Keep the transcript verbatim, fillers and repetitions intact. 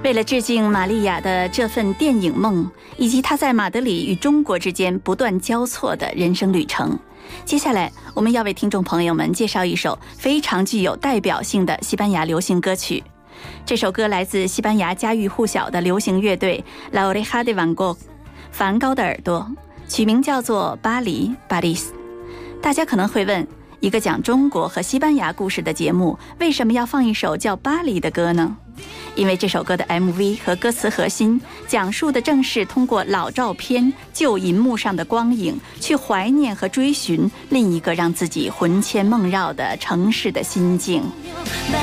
为了致敬玛利亚的这份电影梦，以及她在马德里与中国之间不断交错的人生旅程，接下来我们要为听众朋友们介绍一首非常具有代表性的西班牙流行歌曲。这首歌来自西班牙家喻户晓的流行乐队 La Oreja de Van Gogh 梵高的耳朵，曲名叫做巴黎 Paris。 大家可能会问，一个讲中国和西班牙故事的节目为什么要放一首叫巴黎的歌呢？因为这首歌的 M V 和歌词核心讲述的正是通过老照片、旧银幕上的光影去怀念和追寻另一个让自己魂牵梦绕的城市的心境。